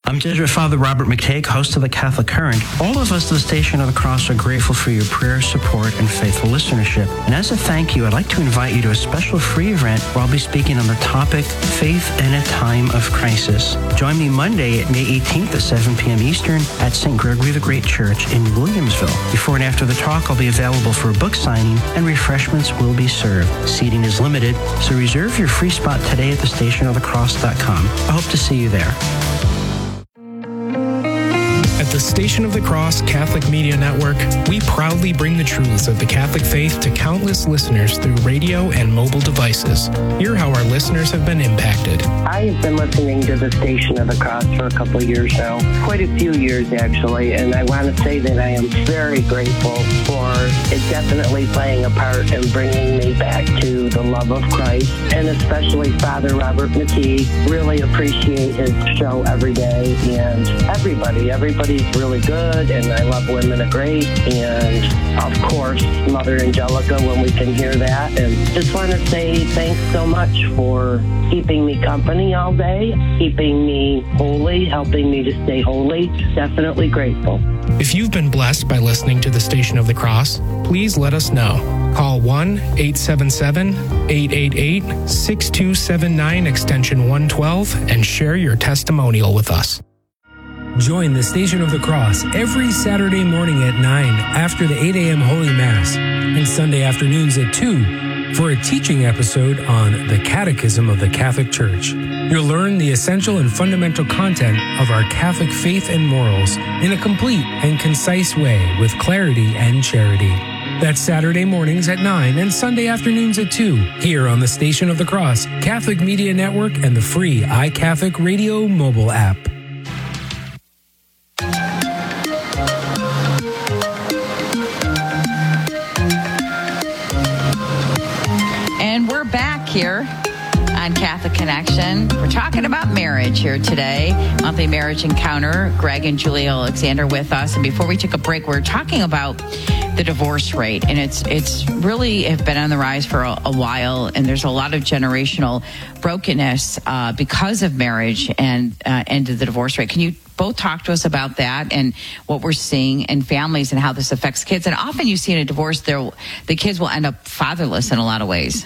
I'm Jesuit Father Robert McTague, host of the Catholic Current. All of us at the Station of the Cross are grateful for your prayer, support, and faithful listenership. And as a thank you, I'd like to invite you to a special free event where I'll be speaking on the topic, Faith in a Time of Crisis. Join me Monday, May 18th at 7 p.m. Eastern at St. Gregory the Great Church in Williamsville. Before and after the talk, I'll be available for a book signing and refreshments will be served. Seating is limited, so reserve your free spot today at thestationofthecross.com. I hope to see you there. At the Station of the Cross Catholic Media Network, we proudly bring the truths of the Catholic faith to countless listeners through radio and mobile devices. Hear how our listeners have been impacted. I've been listening to the Station of the Cross for a couple of years now, quite a few years actually, and I want to say that I am very grateful for it definitely playing a part in bringing me back to the love of Christ, and especially Father Robert McTague. Really appreciate his show every day, and everybody's really good, and I love Women of Grace, and of course Mother Angelica when we can hear that. And just want to say thanks so much for keeping me company all day, keeping me holy, helping me to stay holy. Definitely grateful. If you've been blessed by listening to the Station of the Cross, please let us know. Call 1-877-888-6279 extension 112 and share your testimonial with us. Join the Station of the Cross every Saturday morning at 9 after the 8 a.m. Holy Mass and Sunday afternoons at 2 for a teaching episode on the Catechism of the Catholic Church. You'll learn the essential and fundamental content of our Catholic faith and morals in a complete and concise way with clarity and charity. That's Saturday mornings at 9 and Sunday afternoons at 2 here on the Station of the Cross Catholic Media Network and the free iCatholic Radio mobile app. Here on Catholic Connection. We're talking about marriage here today. Monthly Marriage Encounter. Greg and Julie Alexander with us. And before we took a break, we're talking about the divorce rate. And it's really have been on the rise for a while. And there's a lot of generational brokenness because of marriage and the divorce rate. Can you both talk to us about that and what we're seeing in families and how this affects kids? And often you see in a divorce, the kids will end up fatherless in a lot of ways.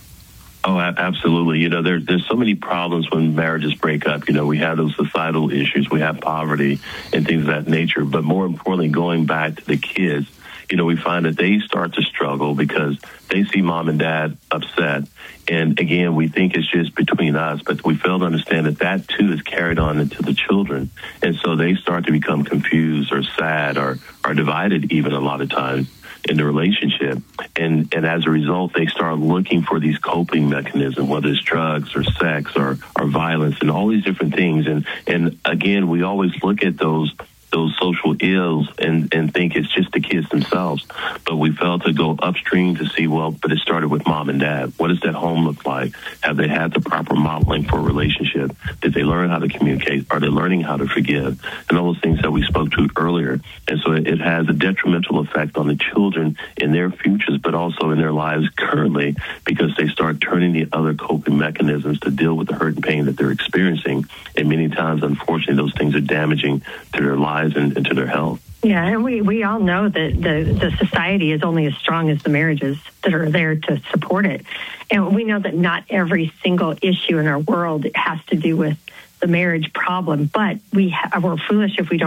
Oh, absolutely. You know, there's so many problems when marriages break up. You know, we have those societal issues, we have poverty and things of that nature. But more importantly, going back to the kids, you know, we find that they start to struggle because they see mom and dad upset. And again, we think it's just between us, but we fail to understand that too is carried on into the children. And so they start to become confused or sad or divided even a lot of times in the relationship. And as a result, they start looking for these coping mechanisms, whether it's drugs or sex or violence and all these different things. And again, we always look at those social ills and think it's just the kids themselves. But we fail to go upstream to see, well, but it started with mom and dad. What does that home look like? Have they had the proper modeling for a relationship? Did they learn how to communicate? Are they learning how to forgive? And all those things that we spoke to earlier. And so it has a detrimental effect on the children in their futures, but also in their lives currently, because they start turning to other coping mechanisms to deal with the hurt and pain that they're experiencing. And many times, unfortunately, those things are damaging to their lives and to their health. Yeah, and we all know that the society is only as strong as the marriages that are there to support it. And we know that not every single issue in our world has to do with the marriage problem, but we're foolish if we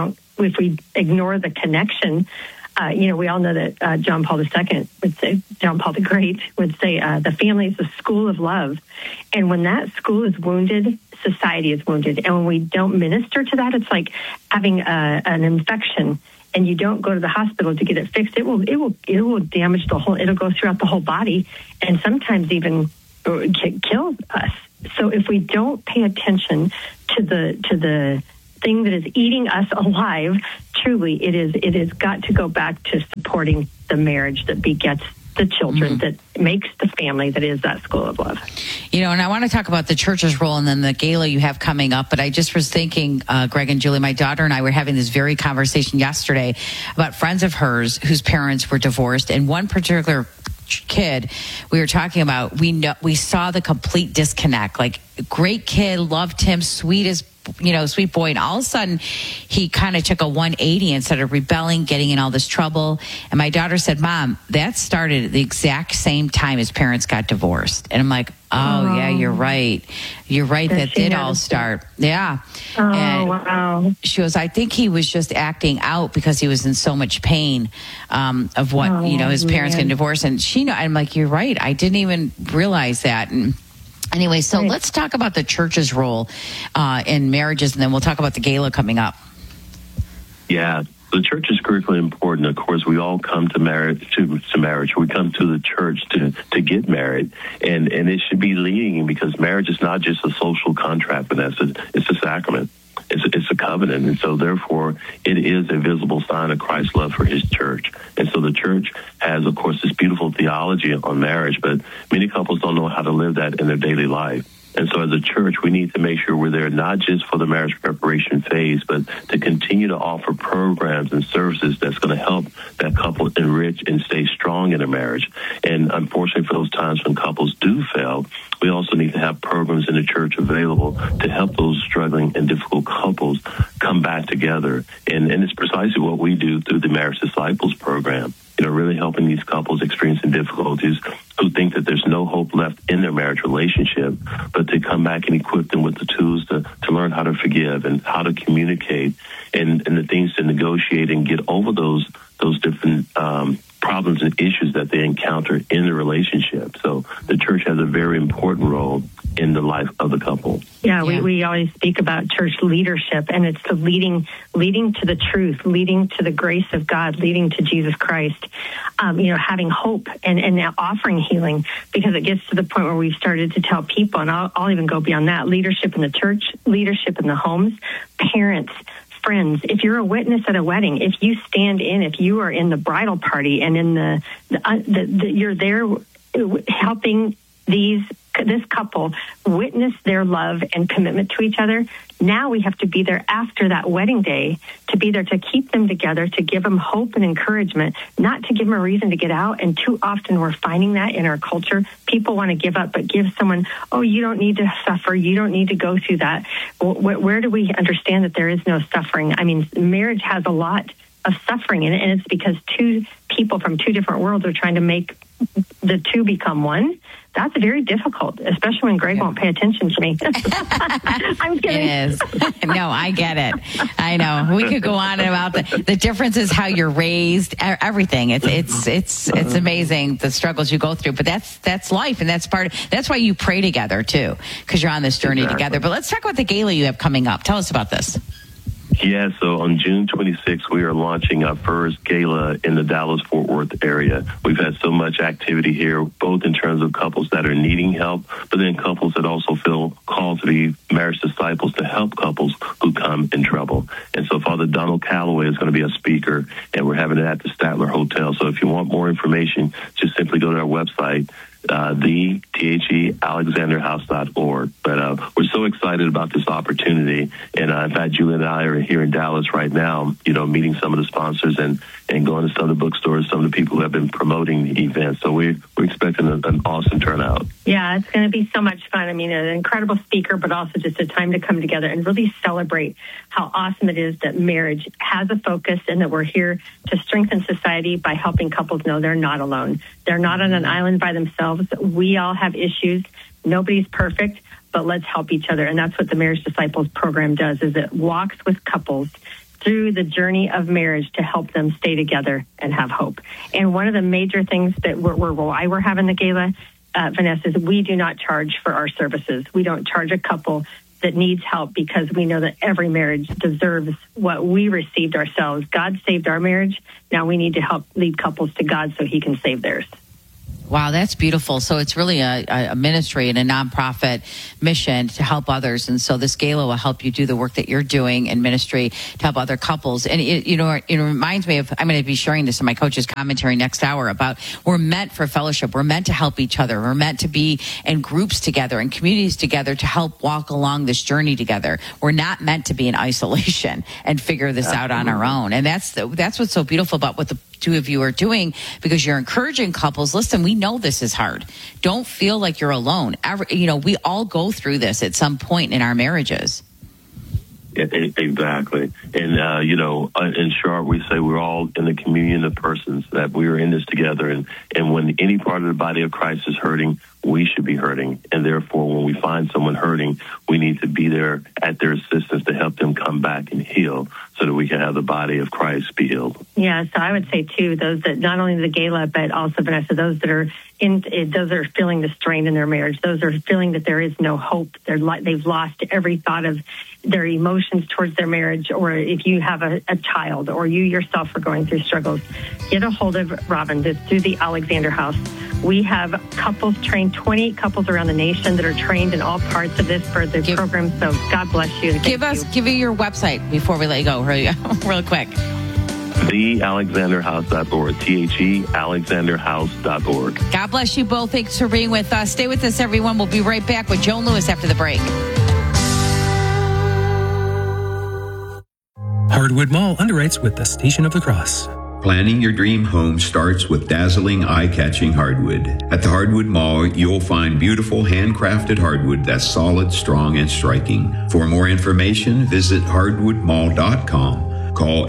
ignore the connection. We all know that John Paul II would say, John Paul the Great would say, the family is the school of love. And when that school is wounded, society is wounded. And when we don't minister to that, it's like having an infection and you don't go to the hospital to get it fixed. It will damage it'll go throughout the whole body and sometimes even kill us. So if we don't pay attention to the thing that is eating us alive, truly, it has got to go back to supporting the marriage that begets the children, that makes the family that is that school of love. You know, and I want to talk about the church's role and then the gala you have coming up, but I just was thinking, Greg and Julie, my daughter and I were having this very conversation yesterday about friends of hers whose parents were divorced, and one particular kid, we were talking about, we saw the complete disconnect. Like, great kid, loved him, sweet boy. And all of a sudden, he kind of took a 180 and started rebelling, getting in all this trouble. And my daughter said, Mom, that started at the exact same time his parents got divorced. And I'm like, oh, yeah, you're right. You're right. That did all start. Yeah. Wow. She goes, I think he was just acting out because he was in so much pain of what, his parents getting divorced. And I'm like, you're right. I didn't even realize that. And anyway, so let's talk about the church's role in marriages, and then we'll talk about the gala coming up. Yeah, the church is critically important. Of course, we all come to marriage. We come to the church to get married, and it should be leading, because marriage is not just a social contract, Vanessa. It's a sacrament. It's a covenant, and so therefore it is a visible sign of Christ's love for his church. And so the church has, of course, this beautiful theology on marriage, but many couples don't know how to live that in their daily life. And so as a church, we need to make sure we're there not just for the marriage preparation phase, but to continue to offer programs and services that's going to help that couple enrich and stay strong in their marriage. And unfortunately, for those times when couples do fail, we also need to have programs in the church available to help those struggling and difficult couples come back together. And it's precisely what we do through the Marriage Disciples program. Really helping these couples experiencing difficulties who think that there's no hope left in their marriage relationship, but to come back and equip them with the tools to learn how to forgive and how to communicate and the things to negotiate and get over those different problems and issues that they encounter in the relationship. So the church has a very important role in the life of the couple. Yeah, we always speak about church leadership, and it's the leading to the truth, leading to the grace of God, leading to Jesus Christ, having hope and now offering healing, because it gets to the point where we've started to tell people, and I'll even go beyond that, leadership in the church, leadership in the homes, parents, friends. If you're a witness at a wedding, if you stand in, if you are in the bridal party and in you're there helping this couple witness their love and commitment to each other. Now we have to be there after that wedding day, to be there to keep them together, to give them hope and encouragement, not to give them a reason to get out. And too often we're finding that in our culture. People want to give up, but give someone, oh, you don't need to suffer. You don't need to go through that. Where do we understand that there is no suffering? I mean, marriage has a lot of suffering in it, and it's because two people from two different worlds are trying to make the two become one. That's very difficult, especially when Greg won't pay attention to me. I'm kidding. It is. No, I get it. I know. We could go on about the differences, how you're raised, everything. It's amazing the struggles you go through, but that's life, and that's why you pray together too, because you're on this journey together. But let's talk about the gala you have coming up. Tell us about this. Yeah, so on June 26th, we are launching our first gala in the Dallas-Fort Worth area. We've had so much activity here, both in terms of couples that are needing help, but then couples that also feel called to be marriage disciples to help couples who come in trouble. And so Father Donald Calloway is going to be a speaker, and we're having it at the Statler Hotel. So if you want more information, just simply go to our website, alexanderhouse.org. But we're so excited about this opportunity. And in fact, Julie and I are here in Dallas right now, meeting some of the sponsors and going to some of the bookstores, some of the people who have been promoting the event. So we're expecting an awesome turnout. Yeah, it's going to be so much fun. I mean, an incredible speaker, but also just a time to come together and really celebrate how awesome it is that marriage has a focus and that we're here to strengthen society by helping couples know they're not alone. They're not on an island by themselves. We all have issues. Nobody's perfect, but let's help each other. And that's what the Marriage Disciples program does, is it walks with couples through the journey of marriage to help them stay together and have hope. And one of the major things that why we're having the gala, Vanessa, is we do not charge for our services. We don't charge a couple that needs help, because we know that every marriage deserves what we received ourselves. God saved our marriage. Now we need to help lead couples to God so he can save theirs. Wow, that's beautiful. So it's really a ministry and a nonprofit mission to help others. And so this gala will help you do the work that you're doing in ministry to help other couples. And it reminds me of, I'm going to be sharing this in my coach's commentary next hour, about we're meant for fellowship. We're meant to help each other. We're meant to be in groups together and communities together to help walk along this journey together. We're not meant to be in isolation and figure this out on our own. And that's what's so beautiful about what two of you are doing, because you're encouraging couples. Listen, we know this is hard. Don't feel like you're alone. We all go through this at some point in our marriages. Exactly. And, in short, we say we're all in the communion of persons, that we are in this together. And when any part of the body of Christ is hurting, we should be hurting. And therefore, when we find someone hurting, we need to be there at their assistance to help them come back and heal, so that we can have the body of Christ be healed. Yeah, so I would say, too, those that, not only the Gala, but also, Vanessa, those that are feeling the strain in their marriage, those are feeling that there is no hope. They've lost every thought of their emotions towards their marriage, or if you have a child or you yourself are going through struggles, get a hold of Robin through the Alexander House. We have couples trained, 28 couples around the nation that are trained in all parts of this for the program. So God bless you. Give you your website before we let you go, real quick. TheAlexanderHouse.org. TheAlexanderHouse.org. God bless you both. Thanks for being with us. Stay with us, everyone. We'll be right back with Joan Lewis after the break. Hardwood Mall underwrites with the Station of the Cross. Planning your dream home starts with dazzling, eye-catching hardwood. At the Hardwood Mall, you'll find beautiful, handcrafted hardwood that's solid, strong, and striking. For more information, visit hardwoodmall.com. Call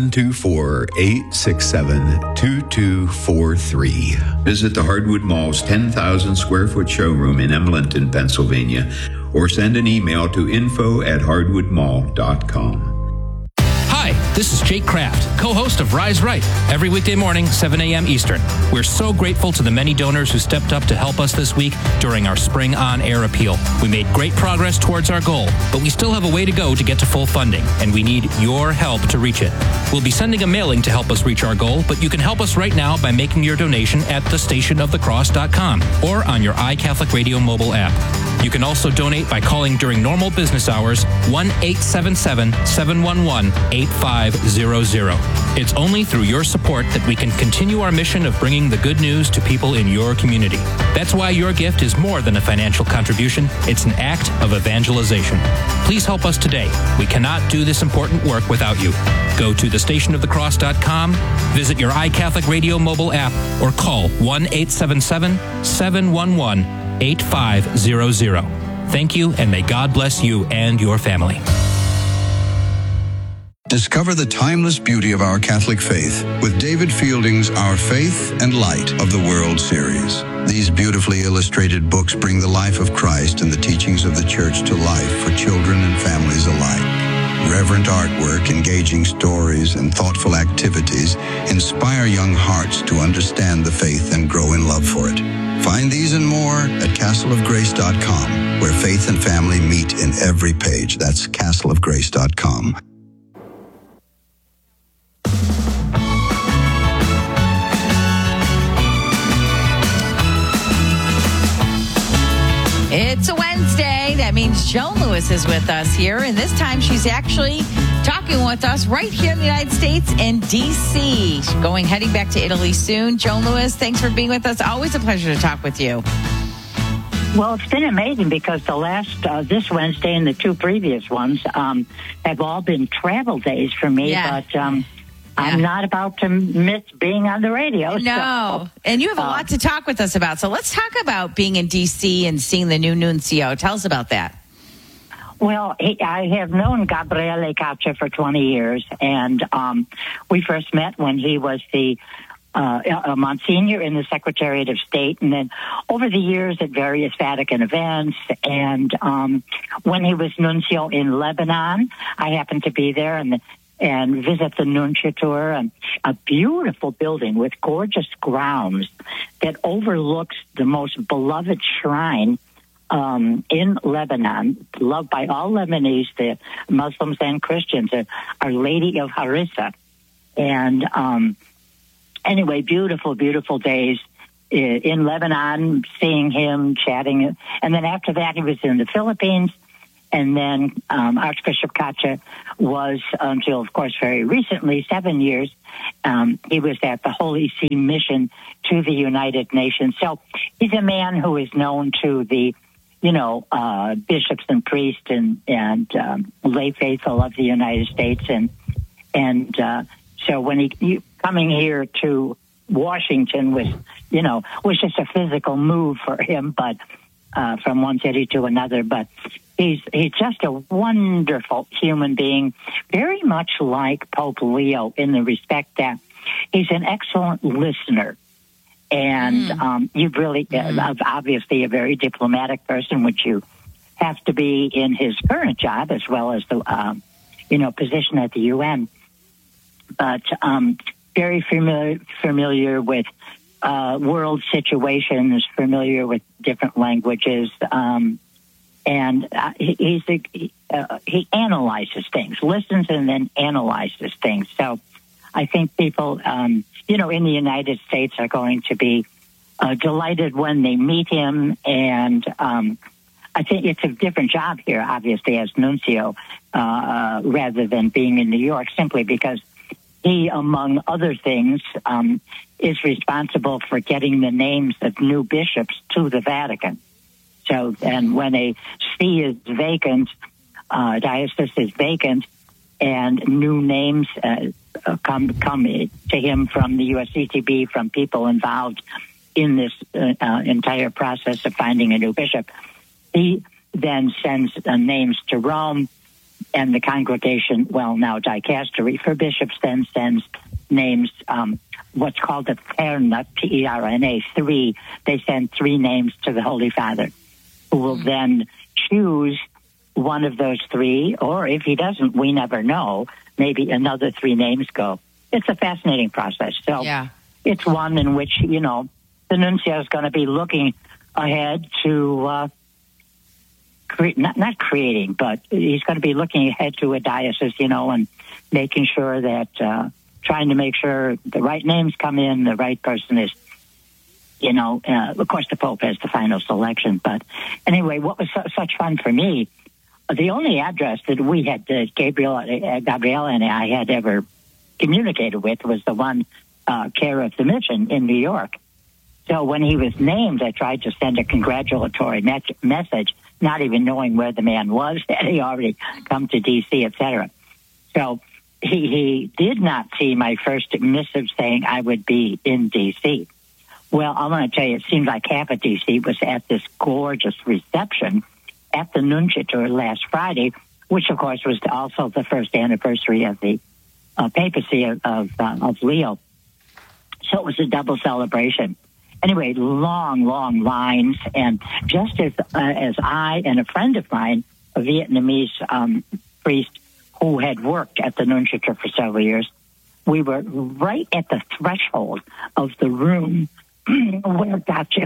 724-867-2243. Visit the Hardwood Mall's 10,000 square foot showroom in Emlenton, Pennsylvania, or send an email to info@hardwoodmall.com. Hi, this is Jake Kraft, co-host of Rise Right, every weekday morning, 7 a.m. Eastern. We're so grateful to the many donors who stepped up to help us this week during our Spring On Air appeal. We made great progress towards our goal, but we still have a way to go to get to full funding, and we need your help to reach it. We'll be sending a mailing to help us reach our goal, but you can help us right now by making your donation at thestationofthecross.com or on your iCatholic Radio mobile app. You can also donate by calling during normal business hours, 1-877-711-8500. It's only through your support that we can continue our mission of bringing the good news to people in your community. That's why your gift is more than a financial contribution. It's an act of evangelization. Please help us today. We cannot do this important work without you. Go to thestationofthecross.com, visit your iCatholic Radio mobile app, or call 1-877-711-8500. Thank you, and may God bless you and your family. Discover the timeless beauty of our Catholic faith with David Fielding's Our Faith and Light of the World series. These beautifully illustrated books bring the life of Christ and the teachings of the Church to life for children and families alike. Reverent artwork, engaging stories, and thoughtful activities inspire young hearts to understand the faith and grow in love for it. Find these and more at castleofgrace.com, where faith and family meet in every page. That's castleofgrace.com. It's a Wednesday. That means Joan Lewis is with us here, and this time she's actually talking with us right here in the United States in D.C. She's heading back to Italy soon. Joan Lewis, thanks for being with us. Always a pleasure to talk with you. Well, it's been amazing because the last, this Wednesday and the two previous ones have all been travel days for me, but I'm not about to miss being on the radio. No, and you have a lot to talk with us about. So let's talk about being in D.C. and seeing the new nuncio. Tell us about that. Well, I have known Gabriele Caccia for 20 years, and we first met when he was the Monsignor in the Secretariat of State, and then over the years at various Vatican events, and when he was nuncio in Lebanon, I happened to be there and visit the nunciature, and a beautiful building with gorgeous grounds that overlooks the most beloved shrine in Lebanon, loved by all Lebanese, the Muslims and Christians, Our Lady of Harissa. And anyway, beautiful, beautiful days in Lebanon, seeing him, chatting. And then after that, he was in the Philippines. And then Archbishop Caccia was, until, of course, very recently, 7 years, he was at the Holy See mission to the United Nations. So he's a man who is known to the, bishops and priests and lay faithful of the United States. And so when he coming here to Washington was just a physical move for him, but from one city to another. But he's just a wonderful human being, very much like Pope Leo in the respect that he's an excellent listener. And you really, obviously, a very diplomatic person, which you have to be in his current job as well as the, position at the UN. But very familiar with world situations, familiar with different languages, and he analyzes things, listens and then analyzes things. So I think people, in the United States are going to be delighted when they meet him. And I think it's a different job here, obviously, as nuncio, rather than being in New York, simply because he, among other things, is responsible for getting the names of new bishops to the Vatican. So, and when a see is vacant, diocese is vacant, and new names come to him from the USCCB, from people involved in this entire process of finding a new bishop, he then sends names to Rome, and the congregation, now dicastery for bishops, then sends names, what's called a terna, T-E-R-N-A, 3. They send 3 names to the Holy Father, who will then choose one of those 3, or if he doesn't, we never know, maybe another 3 names go. It's a fascinating process. So it's one in which, the nuncio is going to be looking ahead to not creating, but he's going to be looking ahead to a diocese, and making sure that, trying to make sure the right names come in, the right person is, of course the Pope has the final selection. But anyway, what was such fun for me, the only address that we had, Gabriella and I had ever communicated with was the one care of the mission in New York. So when he was named, I tried to send a congratulatory message, not even knowing where the man was, that he already come to D.C., etc. So he did not see my first missive saying I would be in D.C. Well, I want to tell you, it seems like half of D.C. was at this gorgeous reception at the Nunciature last Friday, which, of course, was also the first anniversary of the papacy of Leo. So it was a double celebration. Anyway, long lines, and just as I and a friend of mine, a Vietnamese priest who had worked at the Nunciature for several years, we were right at the threshold of the room where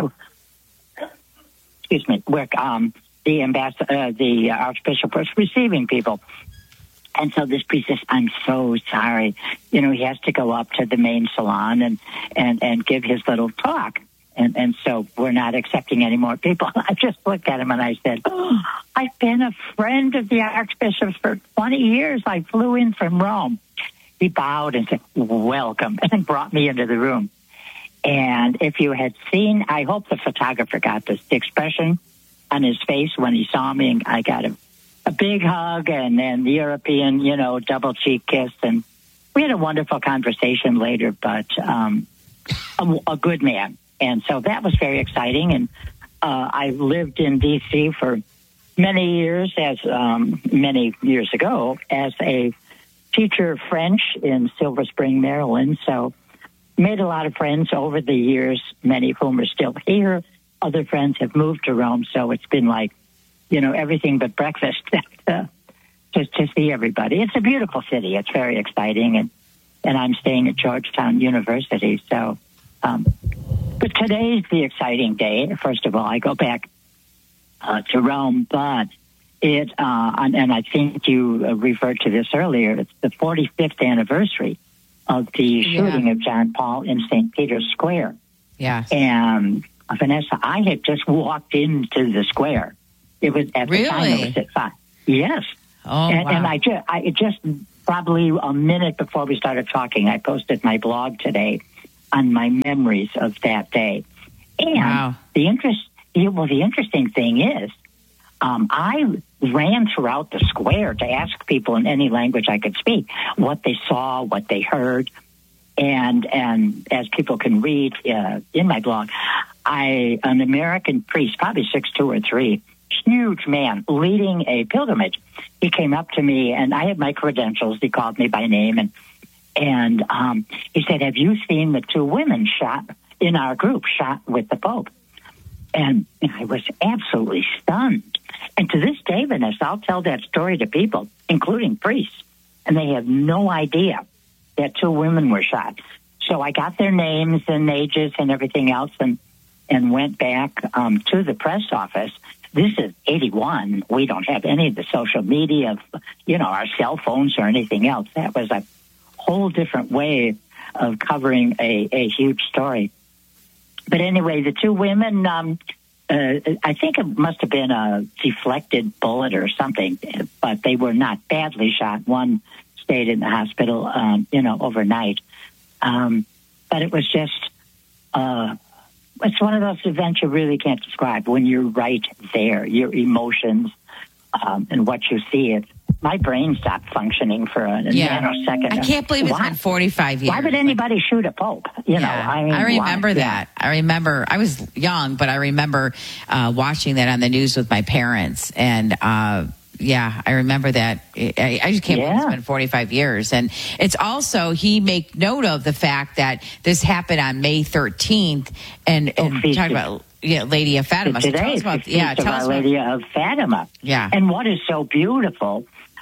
the Archbishop was receiving people. And so this priest says, I'm so sorry. He has to go up to the main salon and give his little talk. And so we're not accepting any more people. I just looked at him and I said, I've been a friend of the Archbishop's for 20 years. I flew in from Rome. He bowed and said, welcome, and brought me into the room. And if you had seen, I hope the photographer got this, the expression on his face when he saw me, and I got a big hug and then the European, double cheek kiss. And we had a wonderful conversation later, but a good man. And so that was very exciting. And I lived in D.C. for many years, many years ago, as a teacher of French in Silver Spring, Maryland. So made a lot of friends over the years, many of whom are still here. Other friends have moved to Rome. So it's been like, everything but breakfast to see everybody. It's a beautiful city. It's very exciting. And I'm staying at Georgetown University. So, but today's the exciting day. First of all, I go back to Rome, but and I think you referred to this earlier, it's the 45th anniversary of the shooting of John Paul in St. Peter's Square. Yeah. And Vanessa, I had just walked into the square. It was at the time it was at 5. Yes. Oh, and, wow. And I just probably a minute before we started talking, I posted my blog today on my memories of that day. And the interesting thing is, I ran throughout the square to ask people in any language I could speak what they saw, what they heard. And as people can read in my blog, an American priest, probably 6'2" or 3", huge man leading a pilgrimage. He came up to me, and I had my credentials. He called me by name, and he said, "Have you seen the 2 women shot in our group, shot with the Pope?" And I was absolutely stunned. And to this day, Vanessa, I'll tell that story to people, including priests, and they have no idea that 2 women were shot. So I got their names and ages and everything else, and went back to the press office. This is 81. We don't have any of the social media, our cell phones or anything else. That was a whole different way of covering a huge story. But anyway, the 2 women, I think it must have been a deflected bullet or something, but they were not badly shot. One stayed in the hospital, overnight. But it was just, it's one of those events you really can't describe when you're right there, your emotions and what you see. My brain stopped functioning for a nanosecond. I can't believe it's been 45 years. Why would anybody shoot a Pope? I remember that. I remember, I was young, but I remember watching that on the news with my parents. And I remember that. I just can't believe it's been 45 years. And it's also, he make note of the fact that this happened on May 13th and talk about Lady of Fatima. Today, so tell us about, tell us Lady of Fatima. Yeah. And what is so beautiful,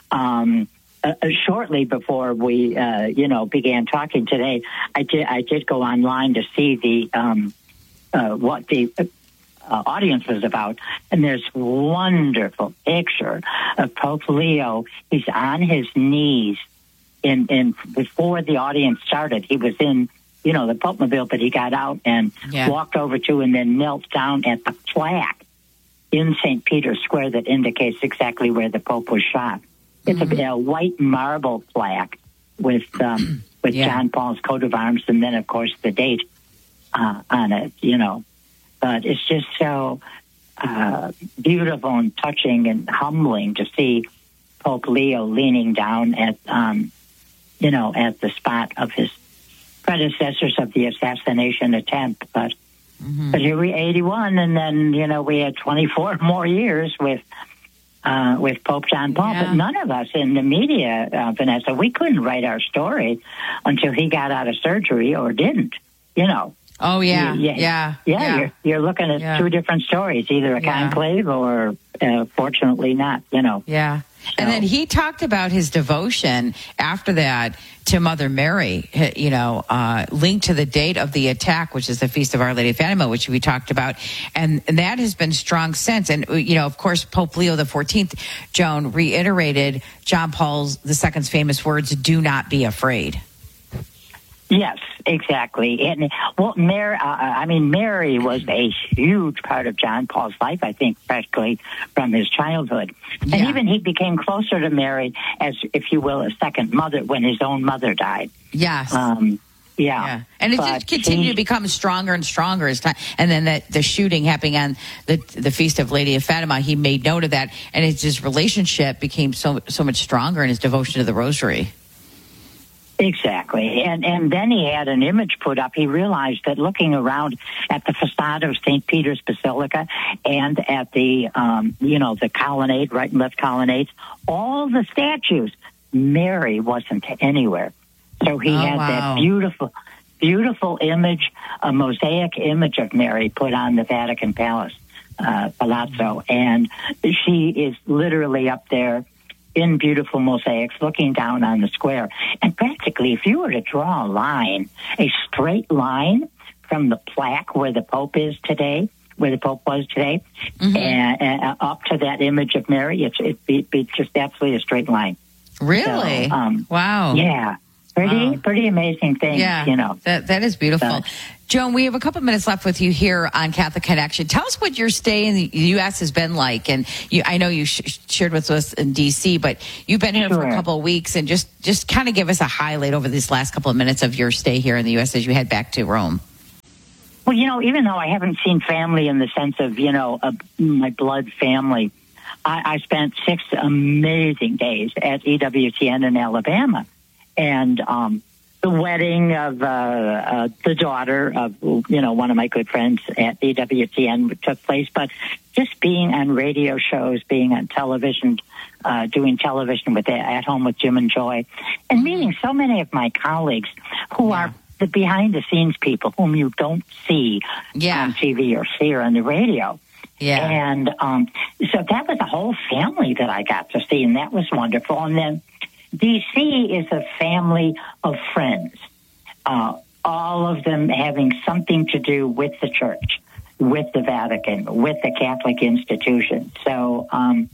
shortly before we, began talking today, I did go online to see the what the audience was about, and there's wonderful picture of Pope Leo. He's on his knees in before the audience started. He was in the Pope Mobile, but he got out and walked over to and then knelt down at the plaque in St. Peter's Square that indicates exactly where the Pope was shot. It's a white marble plaque with John Paul's coat of arms, and then of course the date on it. But it's just so beautiful and touching and humbling to see Pope Leo leaning down at at the spot of his predecessors of the assassination attempt. But here we 81, and then we had 24 more years with Pope John Paul. But none of us in the media, Vanessa, we couldn't write our story until he got out of surgery or didn't. Oh yeah. You're looking at 2 different stories, either a conclave or fortunately not. Yeah. So. And then he talked about his devotion after that to Mother Mary, linked to the date of the attack, which is the Feast of Our Lady of Fatima, which we talked about. And that has been strong since. And, of course, Pope Leo XIV, Joan, reiterated John Paul II's famous words, "Do not be afraid." Yes, exactly. And Mary was a huge part of John Paul's life, I think, practically from his childhood. And even he became closer to Mary as, if you will, a second mother when his own mother died. Yes. And it just continued to become stronger and stronger as time. And then the shooting happening on the Feast of Lady of Fatima, he made note of that. And his relationship became so much stronger in his devotion to the Rosary. Exactly. And then he had an image put up. He realized that looking around at the facade of St. Peter's Basilica and at the, the colonnade, right and left colonnades, all the statues, Mary wasn't anywhere. So he had that beautiful, beautiful image, a mosaic image of Mary put on the Vatican Palace, Palazzo. And she is literally up there in beautiful mosaics, looking down on the square. And practically, if you were to draw a line, a straight line from the plaque where the Pope is today, where the Pope was today, and up to that image of Mary, it'd be just absolutely a straight line. Really? So, wow. Yeah. Pretty amazing thing. Yeah, that is beautiful. Joan, we have a couple minutes left with you here on Catholic Connection. Tell us what your stay in the U.S. has been like. And I know you shared with us in D.C., but you've been here for a couple of weeks. And just kind of give us a highlight over these last couple of minutes of your stay here in the U.S. as you head back to Rome. Well, even though I haven't seen family in the sense of, my blood family, I spent 6 amazing days at EWTN in Alabama. And wedding of the daughter of, one of my good friends at EWTN took place. But just being on radio shows, being on television, doing television with At Home with Jim and Joy, and meeting so many of my colleagues who are the behind-the-scenes people whom you don't see on TV or hear on the radio. Yeah. And so that was a whole family that I got to see, and that was wonderful. And then D.C. is a family of friends, all of them having something to do with the church, with the Vatican, with the Catholic institution. So,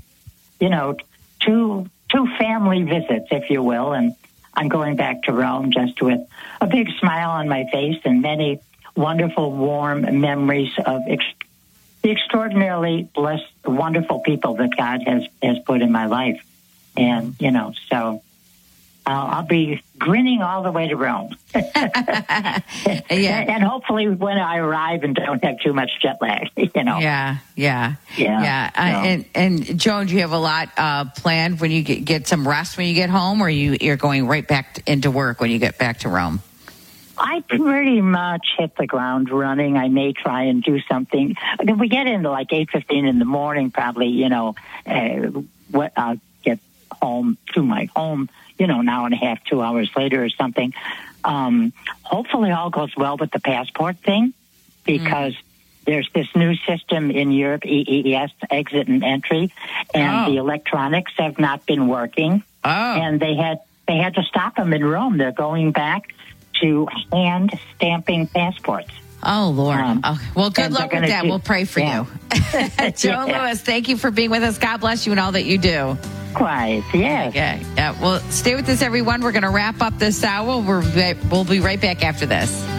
two family visits, if you will, and I'm going back to Rome just with a big smile on my face and many wonderful, warm memories of the extraordinarily blessed, wonderful people that God has put in my life. And, so I'll be grinning all the way to Rome. And hopefully when I arrive and don't have too much jet lag, Yeah. And Joan, do you have a lot planned when you get some rest when you get home, or you're going right back into work when you get back to Rome? I pretty much hit the ground running. I may try and do something. We get into like 8:15 in the morning, probably, I'll get home to my home, an hour and a half, 2 hours later or something. Hopefully all goes well with the passport thing, because there's this new system in Europe, EES, exit and entry, and the electronics have not been working. And they had to stop them in Rome. They're going back to hand stamping passports. Oh, Lord. Well, good luck with that. We'll pray for you. Joan Lewis, thank you for being with us. God bless you and all that you do. Quite, yes. Okay. Well, stay with us, everyone. We're going to wrap up this hour. We'll be right back after this.